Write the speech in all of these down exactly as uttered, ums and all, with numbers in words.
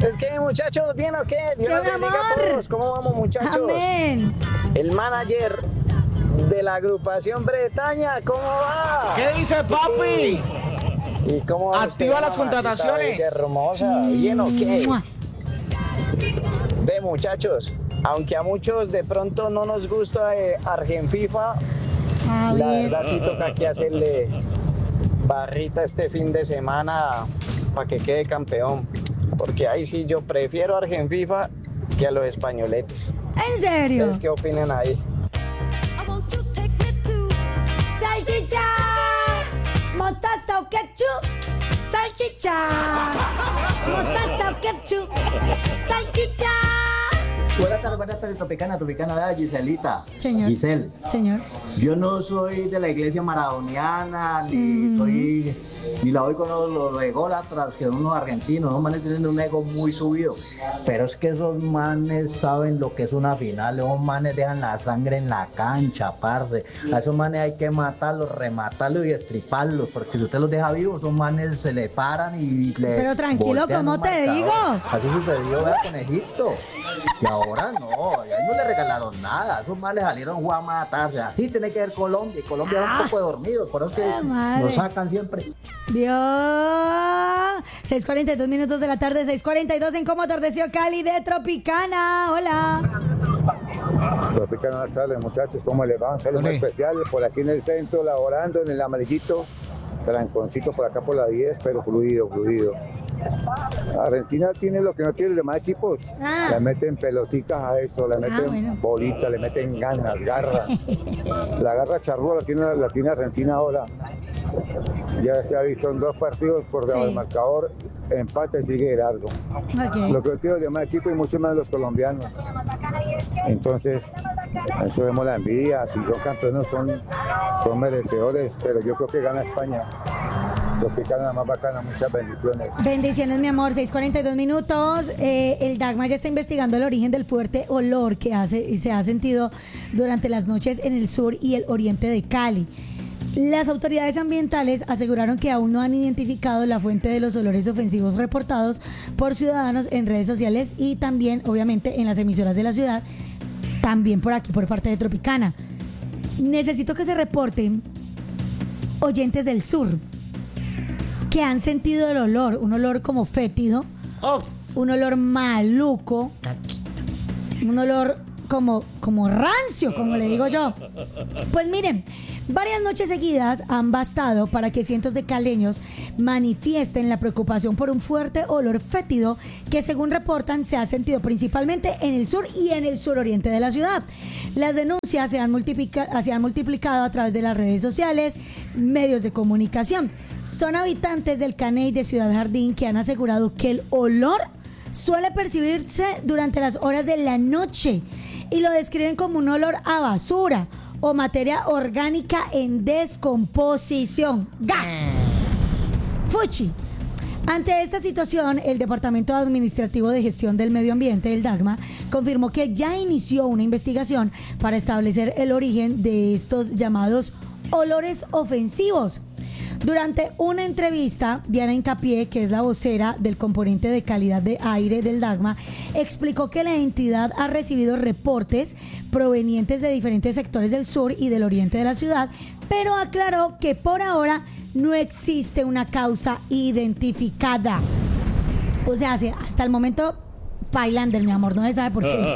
Es que muchachos, ¿bien o qué? Dios ¡Qué los bendiga a amor! todos. ¿Cómo vamos, muchachos? Amén. El manager de la agrupación Bretaña, ¿cómo va? ¿Qué dice, papi? ¿Y cómo va Activa usted, las mamacita contrataciones. bella, hermosa, ¿bien o qué? ¡Mua! Ve, muchachos, aunque a muchos de pronto no nos gusta eh, Argenfifa, A la ver. verdad sí toca que hacerle barrita este fin de semana para que quede campeón. Porque ahí sí yo prefiero a Argenfifa que a los españoletes. ¿En serio? ¿Ustedes qué opinan ahí? Salchicha, mostaza o ketchup. Salchicha, mostaza o ketchup. Salchicha. Buenas tardes, buenas tardes, Tropicana, Tropicana, vea, Giselita. Señor. Giselle, Señor. yo no soy de la iglesia maradoniana, ni soy, ni la voy con los, los ególatras, que son los argentinos, esos manes tienen un ego muy subido. Pero es que esos manes saben lo que es una final, esos manes dejan la sangre en la cancha, parce. A esos manes hay que matarlos, rematarlos y estriparlos, porque si usted los deja vivos, esos manes se le paran y le. Pero tranquilo, voltean ¿cómo un te marcador. digo? Así sucedió, vea, con Egipto. Y ahora no, a él no le regalaron nada, esos males salieron a jugar a matarse. Así tiene que ver Colombia, y Colombia es un poco de dormido, por eso es que Ah, madre. nos sacan siempre. Dios. seis cuarenta y dos minutos de la tarde, seis cuarenta y dos en cómo atardeció Cali de Tropicana. Hola. Tropicana, buenas tardes, muchachos, ¿cómo les va? Un saludo muy Ole. especial por aquí en el centro, laborando en el amarillito, tranconcito por acá por la diez, pero fluido, fluido. Argentina tiene lo que no tiene los demás equipos. Ah. Le meten pelotitas a eso, le meten bueno. bolitas, le meten ganas, garra. La garra charrúa la tiene, la tiene Argentina ahora. Ya se ha visto en dos partidos por debajo Sí. del marcador, empate sigue largo. Ok. Lo que tiene los demás equipos y mucho más los colombianos. Entonces, eso vemos la envidia. Si son campeones, son, son merecedores, pero yo creo que gana España. Tropicana, más bacana, muchas bendiciones. Bendiciones, mi amor. seis cuarenta y dos minutos. Eh, el Dagma ya está investigando el origen del fuerte olor que hace y se ha sentido durante las noches en el sur y el oriente de Cali. Las autoridades ambientales aseguraron que aún no han identificado la fuente de los olores ofensivos reportados por ciudadanos en redes sociales y también, obviamente, en las emisoras de la ciudad, también por aquí, por parte de Tropicana. Necesito que se reporten oyentes del sur que han sentido el olor, un olor como fétido, Oh, un olor maluco, un olor como, como rancio, como le digo yo. Pues miren, varias noches seguidas han bastado para que cientos de caleños manifiesten la preocupación por un fuerte olor fétido que, según reportan, se ha sentido principalmente en el sur y en el suroriente de la ciudad. Las denuncias se han, multiplica- se han multiplicado a través de las redes sociales, medios de comunicación. Son habitantes del Caney de Ciudad Jardín que han asegurado que el olor suele percibirse durante las horas de la noche y lo describen como un olor a basura o materia orgánica en descomposición. ¡Gas! ¡Fuchi! Ante esta situación, el Departamento Administrativo de Gestión del Medio Ambiente, el DAGMA, confirmó que ya inició una investigación para establecer el origen de estos llamados olores ofensivos. Durante una entrevista, Diana Hincapié, que es la vocera del componente de calidad de aire del DAGMA, explicó que la entidad ha recibido reportes provenientes de diferentes sectores del sur y del oriente de la ciudad, pero aclaró que por ahora no existe una causa identificada. O sea, hasta el momento, Pailander, mi amor, no se sabe por qué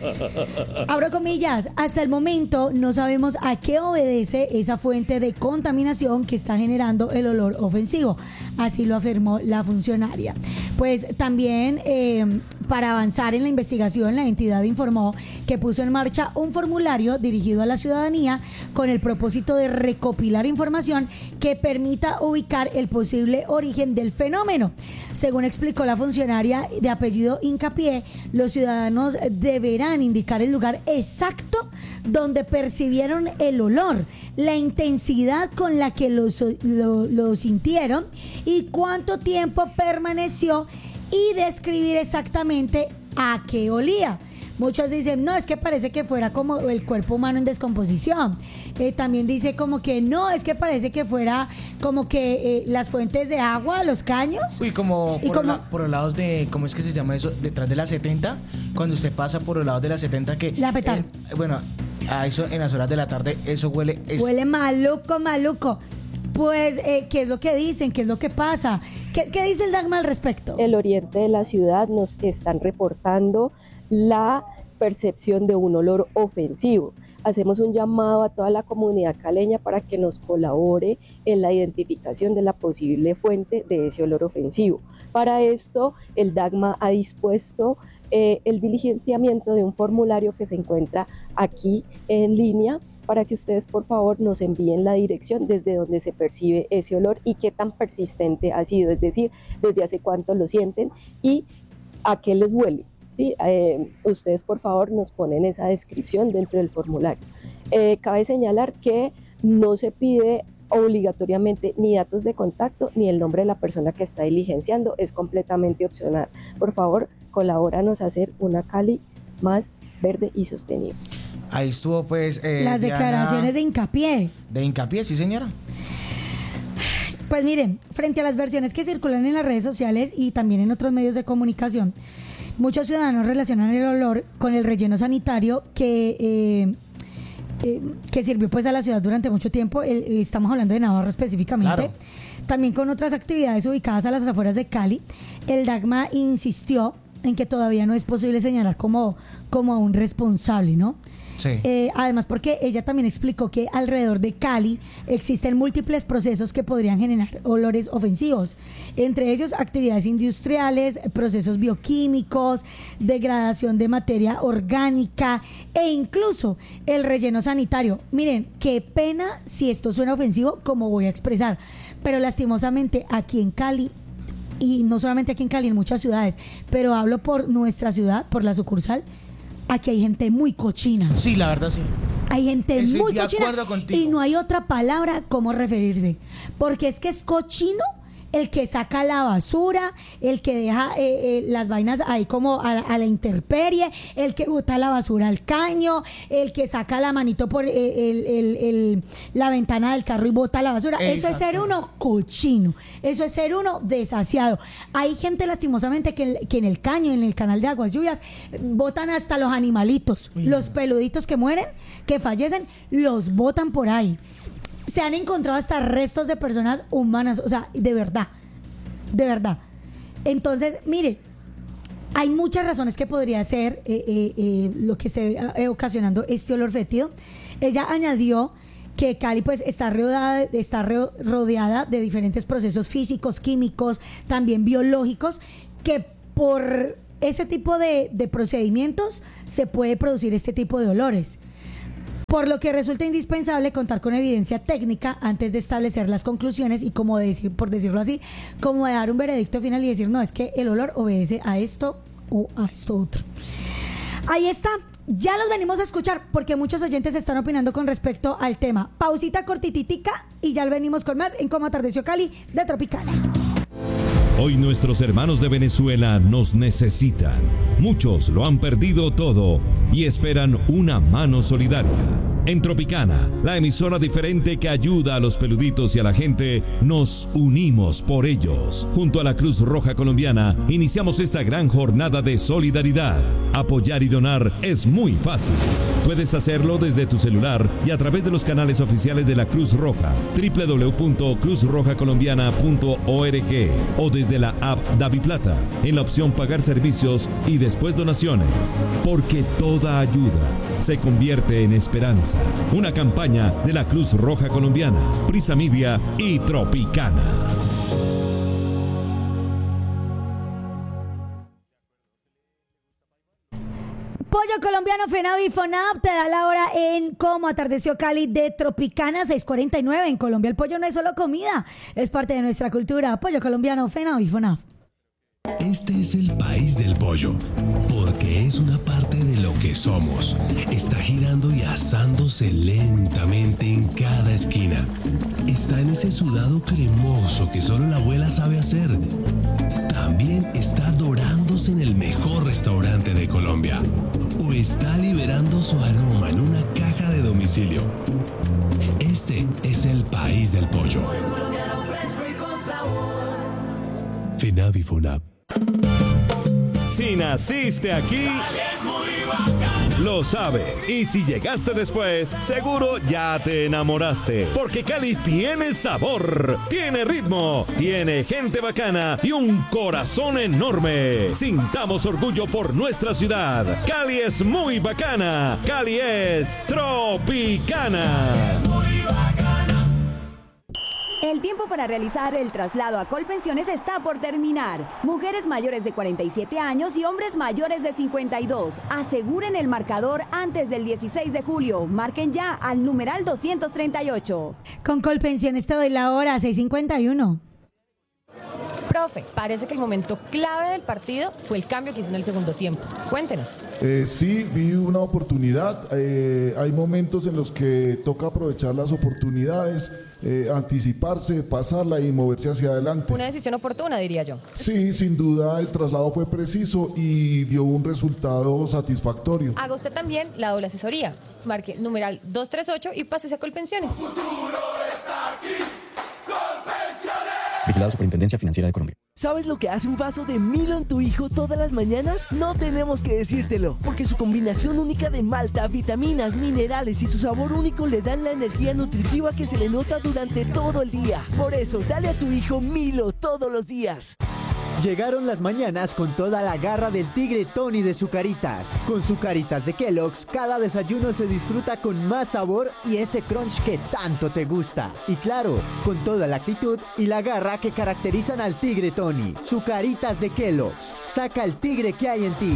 es. Abro comillas, hasta el momento no sabemos a qué obedece esa fuente de contaminación que está generando el olor ofensivo. Así lo afirmó la funcionaria. Pues también, eh, para avanzar en la investigación, la entidad informó que puso en marcha un formulario dirigido a la ciudadanía con el propósito de recopilar información que permita ubicar el posible origen del fenómeno. Según explicó la funcionaria de apellido Hincapié, los ciudadanos deberán indicar el lugar exacto donde percibieron el olor, la intensidad con la que lo, lo, lo sintieron y cuánto tiempo permaneció y describir exactamente a qué olía. Muchos dicen, no, es que parece que fuera como el cuerpo humano en descomposición. Eh, también dice como que no, es que parece que fuera como que eh, las fuentes de agua, los caños. Uy, como Y por, como- la- por los lados de, ¿cómo es que se llama eso? Detrás de la setenta, cuando usted pasa por los lados de la setenta que... La Petal. eh, bueno, a eso en las horas de la tarde, eso huele... es- Huele maluco, maluco. Pues, eh, ¿qué es lo que dicen? ¿Qué es lo que pasa? ¿Qué, qué dice el Dagma al respecto? El oriente de la ciudad nos están reportando la percepción de un olor ofensivo. Hacemos un llamado a toda la comunidad caleña para que nos colabore en la identificación de la posible fuente de ese olor ofensivo. Para esto, el Dagma ha dispuesto eh, el diligenciamiento de un formulario que se encuentra aquí en línea, para que ustedes por favor nos envíen la dirección desde donde se percibe ese olor y qué tan persistente ha sido, es decir, desde hace cuánto lo sienten y a qué les huele. ¿Sí? Eh, ustedes por favor nos ponen esa descripción dentro del formulario. Eh, cabe señalar que no se pide obligatoriamente ni datos de contacto ni el nombre de la persona que está diligenciando, es completamente opcional. Por favor, colabóranos a hacer una Cali más verde y sostenible. Ahí estuvo pues... eh, Las Diana, declaraciones de hincapié. De hincapié, sí señora. Pues miren, frente a las versiones que circulan en las redes sociales y también en otros medios de comunicación, muchos ciudadanos relacionan el olor con el relleno sanitario que, eh, eh, que sirvió pues a la ciudad durante mucho tiempo. El- eh, estamos hablando de Navarro específicamente. Claro. También con otras actividades ubicadas a las afueras de Cali. El Dagma insistió en que todavía no es posible señalar como, como a un responsable, ¿no? Sí. Eh, además, porque ella también explicó que alrededor de Cali existen múltiples procesos que podrían generar olores ofensivos, entre ellos actividades industriales, procesos bioquímicos, degradación de materia orgánica e incluso el relleno sanitario. Miren, qué pena si esto suena ofensivo, como voy a expresar, pero lastimosamente aquí en Cali, y no solamente aquí en Cali, en muchas ciudades, pero hablo por nuestra ciudad, por la sucursal, aquí hay gente muy cochina. Sí, la verdad sí. Hay gente Estoy muy de cochina acuerdo contigo. y no hay otra palabra como referirse. Porque es que es cochino el que saca la basura, el que deja eh, eh, las vainas ahí como a, la- a la intemperie, el que bota la basura al caño, el que saca la manito por eh, el- el- el- la ventana del carro y bota la basura. Eso es ser Exacto. uno cochino. Eso es ser uno desasiado. Hay gente lastimosamente que, que en el caño, en el canal de aguas lluvias, botan hasta los animalitos, Uy, los no. peluditos que mueren, que fallecen, los botan por ahí. Se han encontrado hasta restos de personas humanas, o sea, de verdad, de verdad. Entonces, mire, hay muchas razones que podría ser eh, eh, eh, lo que esté eh, ocasionando este olor fétido. Ella añadió que Cali pues está rodeada, está ro- rodeada de diferentes procesos físicos, químicos, también biológicos, que por ese tipo de, de procedimientos se puede producir este tipo de olores. Por lo que resulta indispensable contar con evidencia técnica antes de establecer las conclusiones y como decir, por decirlo así, como de dar un veredicto final y decir, no, es que el olor obedece a esto o a esto otro. Ahí está. Ya los venimos a escuchar porque muchos oyentes están opinando con respecto al tema. Pausita cortititica y ya venimos con más en Cómo Atardeció Cali de Tropicana. Hoy nuestros hermanos de Venezuela nos necesitan. Muchos lo han perdido todo y esperan una mano solidaria. En Tropicana, la emisora diferente que ayuda a los peluditos y a la gente, nos unimos por ellos. Junto a la Cruz Roja Colombiana, iniciamos esta gran jornada de solidaridad. Apoyar y donar es muy fácil. Puedes hacerlo desde tu celular y a través de los canales oficiales de la Cruz Roja, doble u doble u doble u punto cruz roja colombiana punto org o desde la app DaviPlata, en la opción Pagar servicios y después donaciones. Porque toda ayuda se convierte en esperanza. Una campaña de la Cruz Roja Colombiana, Prisa Media y Tropicana. Pollo colombiano Fenavi y Fonab te da la hora en Cómo Atardeció Cali de Tropicana seis cuarenta y nueve. En Colombia el pollo no es solo comida, es parte de nuestra cultura. Pollo colombiano Fenavi y Fonab. Este es el país del pollo, porque es una parte de lo que somos. Está girando y asándose lentamente en cada esquina. Está en ese sudado cremoso que solo la abuela sabe hacer. También está dorándose almuerzos en el mejor restaurante de Colombia o está liberando su aroma en una caja de domicilio. Este es el país del pollo. Finavi Funab. Si naciste aquí, lo sabes. Y si llegaste después, seguro ya te enamoraste. Porque Cali tiene sabor, tiene ritmo, tiene gente bacana y un corazón enorme. Sintamos orgullo por nuestra ciudad. Cali es muy bacana. Cali es tropicana. El tiempo para realizar el traslado a Colpensiones está por terminar. Mujeres mayores de cuarenta y siete años y hombres mayores de cincuenta y dos. Aseguren el marcador antes del dieciséis de julio. Marquen ya al numeral doscientos treinta y ocho. Con Colpensiones te doy la hora, seis cincuenta y uno. Profe, parece que el momento clave del partido fue el cambio que hizo en el segundo tiempo. Cuéntenos. Eh, sí, vi una oportunidad. Eh, hay momentos en los que toca aprovechar las oportunidades, eh, anticiparse, pasarla y moverse hacia adelante. Una decisión oportuna, diría yo. Sí, sin duda el traslado fue preciso y dio un resultado satisfactorio. Haga usted también la doble asesoría. Marque numeral doscientos treinta y ocho y pásese a Colpensiones. Vigilado Superintendencia Financiera de Colombia. ¿Sabes lo que hace un vaso de Milo en tu hijo todas las mañanas? No tenemos que decírtelo, porque su combinación única de malta, vitaminas, minerales y su sabor único le dan la energía nutritiva que se le nota durante todo el día. Por eso, dale a tu hijo Milo todos los días. Llegaron las mañanas con toda la garra del tigre Tony de Zucaritas. Con Zucaritas de Kellogg's, cada desayuno se disfruta con más sabor y ese crunch que tanto te gusta. Y claro, con toda la actitud y la garra que caracterizan al tigre Tony. Zucaritas de Kellogg's. Saca el tigre que hay en ti.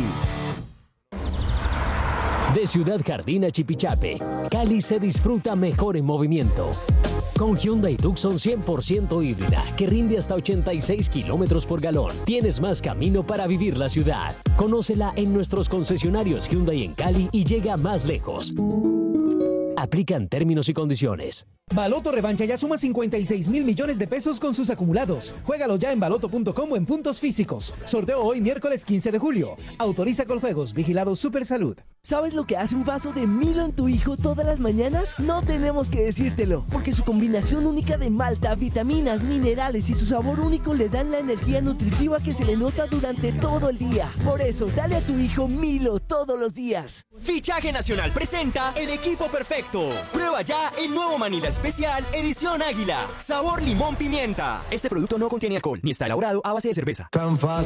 De Ciudad Jardín a Chipichape, Cali se disfruta mejor en movimiento. Con Hyundai Tucson cien por ciento híbrida, que rinde hasta ochenta y seis kilómetros por galón, tienes más camino para vivir la ciudad. Conócela en nuestros concesionarios Hyundai en Cali y llega más lejos. Aplican términos y condiciones. Baloto Revancha ya suma cincuenta y seis mil millones de pesos con sus acumulados. Juégalo ya en baloto punto com o en puntos físicos. Sorteo hoy miércoles quince de julio. Autoriza Coljuegos. Vigilado Supersalud. ¿Sabes lo que hace un vaso de Milo en tu hijo todas las mañanas? No tenemos que decírtelo, porque su combinación única de malta, vitaminas, minerales y su sabor único le dan la energía nutritiva que se le nota durante todo el día. Por eso, dale a tu hijo Milo todos los días. Fichaje Nacional presenta el equipo perfecto. Prueba ya el nuevo Manila Especial Edición Águila. Sabor limón pimienta. Este producto no contiene alcohol ni está elaborado a base de cerveza. Tan fácil.